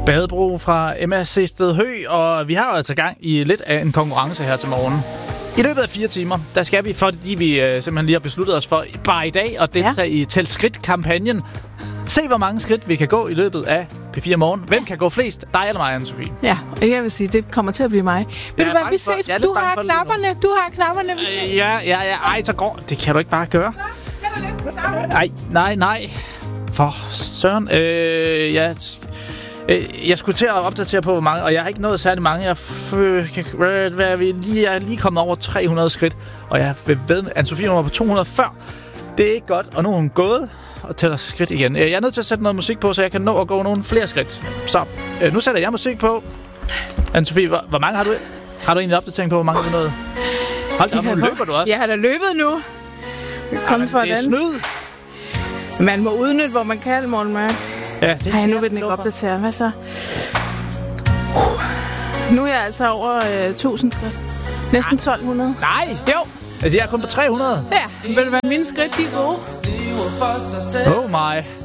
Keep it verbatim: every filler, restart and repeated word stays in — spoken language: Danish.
Badebro fra M R C Sted Hø, og vi har altså gang i lidt af en konkurrence her til morgen. I løbet af fire timer, der skal vi, fordi vi øh, simpelthen lige har besluttet os for bare i dag at deltage ja. i Tæl Skridt-kampagnen. Se, hvor mange skridt vi kan gå i løbet af P fire Morgen. Hvem kan gå flest? Dig eller mig, Anne-Sophie? Ja, jeg vil sige, det kommer til at blive mig. Vil du hvad, vi ses? Ja, du har knapperne. Du har knapperne. Øh, ja, ja, ja. Ej, så går. Det kan du ikke bare gøre. Nej, nej, nej. For søren. Øh, jeg, øh, jeg skulle til at opdatere på, hvor mange, og jeg har ikke nået særlig mange. Jeg, f- kan, hvad, lige, jeg er lige kommet over tre hundrede skridt, og jeg vil ved med, Anne-Sophie var på to hundrede før. Det er ikke godt, og nu er hun gået og tæller skridt igen. Jeg er nødt til at sætte noget musik på, så jeg kan nå at gå nogle flere skridt. Så øh, nu sætter jeg musik på. Anne-Sophie, hvor, hvor mange har du? Har du egentlig opdatering på, hvor mange du nåede? Hold da op, nu løber du også. Jeg har da løbet nu. Kom for det er snyd. Man må udnytte, hvor man kan, Morten Mørk. Ja, det Ej, nu vil den ikke opdatere. Hvad så? Uh. Nu er jeg altså over øh, tusind skridt. Næsten tolv hundrede. Nej! Jo. Altså, jeg er kun på tre hundrede. Ja, vil det være mine skridt, de er gode? Oh my.